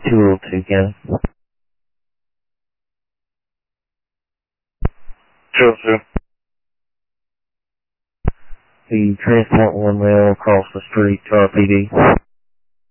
202 County. 202. The transport one rail across the street to RPD.